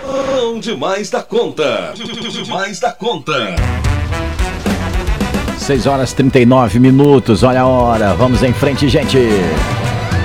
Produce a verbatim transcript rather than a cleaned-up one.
Bom demais da conta. Demais da conta. seis horas e trinta e nove minutos, olha a hora. Vamos em frente, gente.